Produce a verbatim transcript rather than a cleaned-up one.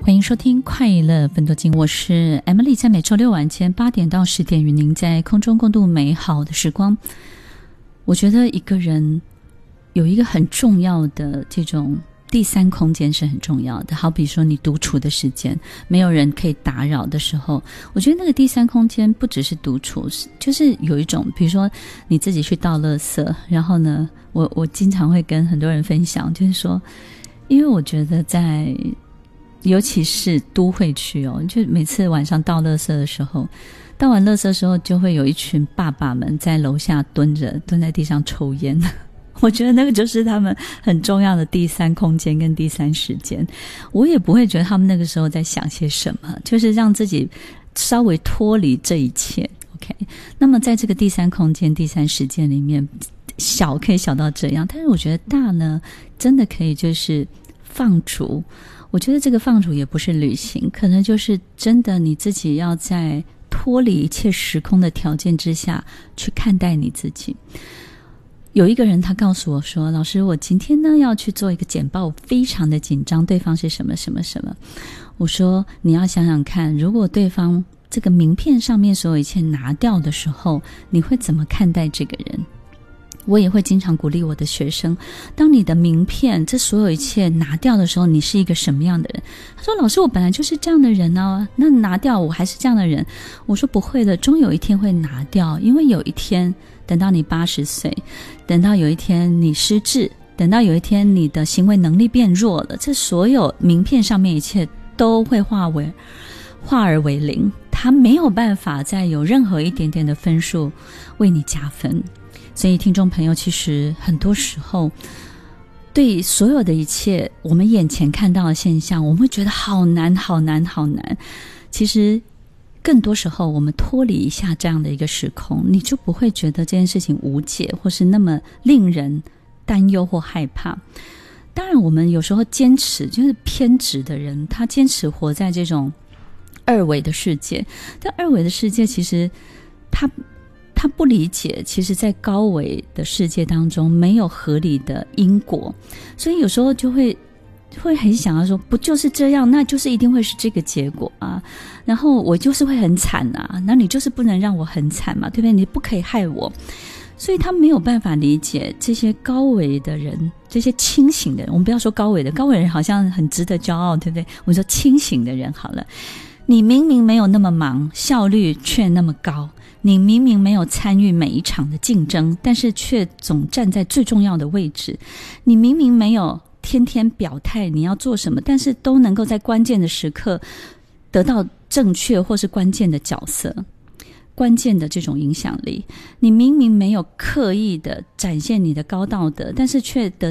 欢迎收听快乐分多金，我是 Emily， 在每周六晚间八点到十点与您在空中共度美好的时光。我觉得一个人有一个很重要的这种第三空间是很重要的，好比说你独处的时间，没有人可以打扰的时候，我觉得那个第三空间不只是独处，就是有一种比如说你自己去倒垃圾，然后呢我我经常会跟很多人分享，就是说因为我觉得在尤其是都会区哦，就每次晚上倒垃圾的时候，倒完垃圾的时候就会有一群爸爸们在楼下蹲着，蹲在地上抽烟。我觉得那个就是他们很重要的第三空间跟第三时间。我也不会觉得他们那个时候在想些什么，就是让自己稍微脱离这一切。 OK， 那么在这个第三空间第三时间里面，小可以小到这样，但是我觉得大呢真的可以就是放逐。我觉得这个放逐也不是旅行，可能就是真的你自己要在脱离一切时空的条件之下去看待你自己。有一个人他告诉我说，老师我今天呢要去做一个简报，我非常的紧张，对方是什么什么什么。我说你要想想看，如果对方这个名片上面所有一切拿掉的时候，你会怎么看待这个人？我也会经常鼓励我的学生，当你的名片这所有一切拿掉的时候，你是一个什么样的人？他说老师我本来就是这样的人啊，那拿掉我还是这样的人。我说不会的，终有一天会拿掉，因为有一天等到你八十岁，等到有一天你失智，等到有一天你的行为能力变弱了，这所有名片上面一切都会化为化而为零，它没有办法再有任何一点点的分数为你加分。所以听众朋友，其实很多时候对所有的一切我们眼前看到的现象，我们会觉得好难好难好难。其实更多时候我们脱离一下这样的一个时空，你就不会觉得这件事情无解，或是那么令人担忧或害怕。当然我们有时候坚持，就是偏执的人他坚持活在这种二维的世界，但二维的世界其实他他不理解，其实在高维的世界当中没有合理的因果，所以有时候就会会很想要说，不就是这样，那就是一定会是这个结果啊，然后我就是会很惨啊，那你就是不能让我很惨嘛，对不对？你不可以害我。所以他没有办法理解这些高维的人，这些清醒的人，我们不要说高维的，高维人好像很值得骄傲，对不对？我们说清醒的人好了，你明明没有那么忙，效率却那么高，你明明没有参与每一场的竞争，但是却总站在最重要的位置，你明明没有天天表态你要做什么，但是都能够在关键的时刻得到正确或是关键的角色，关键的这种影响力。你明明没有刻意的展现你的高道德，但是却得